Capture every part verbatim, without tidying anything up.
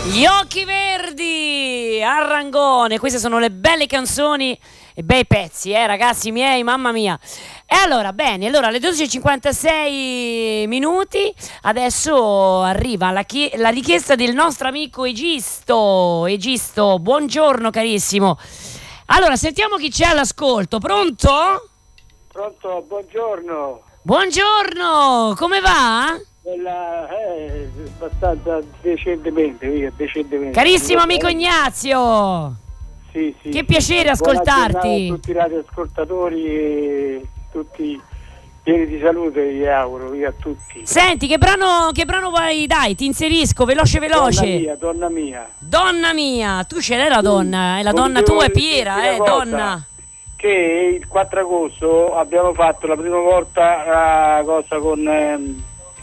Gli occhi verdi, Arrangone, queste sono le belle canzoni e bei pezzi, eh ragazzi miei, mamma mia. E allora, bene, allora alle dodici e cinquantasei minuti, adesso arriva la, chi- la richiesta del nostro amico Egisto. Egisto, buongiorno carissimo. Allora, sentiamo chi c'è all'ascolto, pronto? Pronto, buongiorno. Buongiorno, come va? Quella, eh, abbastanza decentemente, via, decentemente. Carissimo amico Ignazio, sì, sì, che piacere sì. Buona giornata ascoltarti. a tutti i radioascoltatori e tutti pieni di salute, vi auguro, via a tutti. Senti, che brano, che brano vuoi? Dai, ti inserisco, veloce veloce. Donna mia, donna mia. Donna mia, tu ce l'hai la donna, è la Volevo donna tua è dirti Piera, una eh, cosa, donna. Che il quattro agosto abbiamo fatto la prima volta la cosa con... Ehm,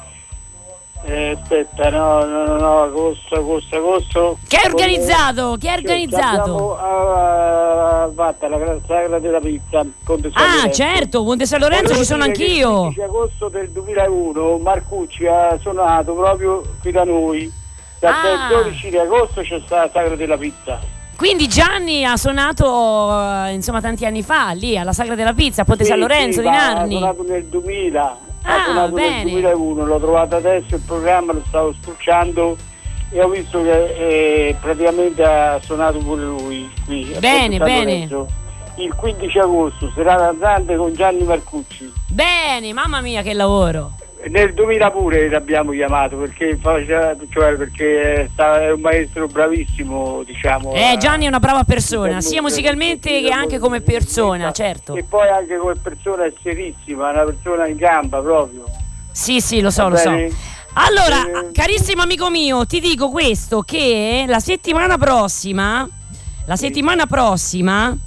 Eh, aspetta, no, no, no, no, agosto, agosto, agosto. Chi è organizzato? Chi è organizzato? Abbiamo uh, fatto la sagra della pizza con De San Ah, Lorenzo. certo, Monte San Lorenzo ci sono Volevo dire che il anch'io. quindici agosto del duemilauno Marcucci ha suonato proprio qui da noi. Dal Ah. dodici di agosto c'è stata la sagra della pizza. Quindi Gianni ha suonato eh, insomma tanti anni fa lì alla Sagra della Pizza a Ponte Sì, San Lorenzo sì, di ma Narni. Ha suonato nel duemila. Ah, ha suonato bene. nel duemilauno, l'ho trovato adesso il programma, lo stavo spulciando e ho visto che eh, praticamente ha suonato pure lui qui a Bene, Ponte San bene. Lorenzo. Il quindici agosto, serata andante con Gianni Marcucci. Bene, mamma mia che lavoro. Nel duemila pure l'abbiamo chiamato perché faceva, cioè perché sta- è un maestro bravissimo, diciamo. Eh, Gianni è una brava a- persona, sia musicalmente che anche come persona, certo. E poi anche come persona è serissima, una persona in gamba proprio. Sì, sì, lo so, Va lo so. bene? Allora, Eh, carissimo amico mio, ti dico questo, che la settimana prossima, la settimana prossima,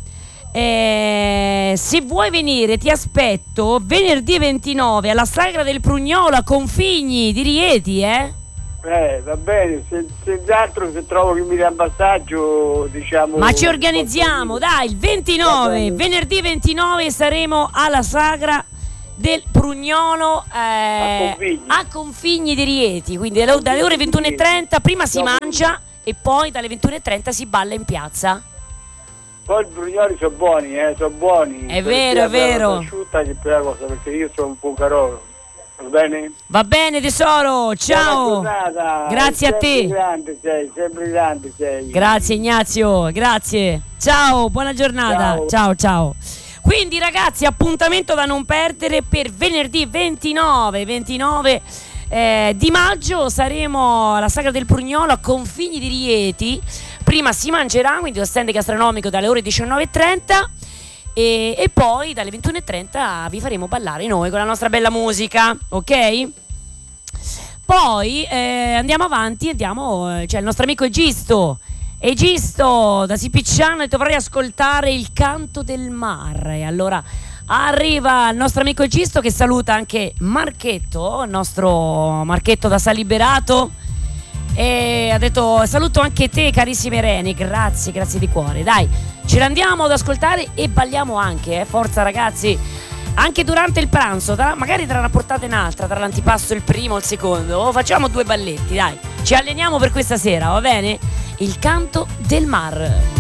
eh, se vuoi venire ti aspetto venerdì ventinove alla Sagra del Prugnolo a Configni di Rieti, eh? Eh, va bene, se- senz'altro se trovo che mi dà un passaggio, diciamo... Ma ci organizziamo, dai, il Va ventinove, bene. venerdì ventinove saremo alla Sagra del Prugnolo eh, A Configni. a Configni di Rieti, quindi dalle dalle ore ventuno e trenta prima si Dopo- mangia e poi dalle ventuno e trenta si balla in piazza. Poi i brugnoli sono buoni, eh, sono buoni. È Per vero, chi è vero. la asciutta che per la cosa, perché io sono un po' carolo. Va bene? Va bene tesoro, ciao. Buona giornata. Grazie a Sempre te. grande sei, sempre grande sei. Grazie Ignazio, grazie. Ciao, buona giornata. Ciao. Ciao, ciao. Quindi ragazzi, appuntamento da non perdere per venerdì ventinove, ventinove eh, di maggio saremo alla Sagra del Prugnolo a Configni di Rieti. Prima si mangerà, quindi lo stand gastronomico dalle ore diciannove e trenta e, e poi dalle ventuno e trenta vi faremo ballare noi con la nostra bella musica, ok? Poi eh, andiamo avanti, andiamo, eh, c'è il nostro amico Egisto. Egisto da Sipicciano e dovrei ascoltare il canto del mare. Allora arriva il nostro amico Egisto che saluta anche Marchetto, il nostro Marchetto da San Liberato, e ha detto saluto anche te carissima Irene, grazie, grazie di cuore. Dai, ce l'andiamo ad ascoltare e balliamo anche, eh? Forza ragazzi, anche durante il pranzo, tra, magari tra una portata e un'altra, tra l'antipasto e il primo o il secondo, facciamo due balletti, dai, ci alleniamo per questa sera, va bene? Il canto del mar.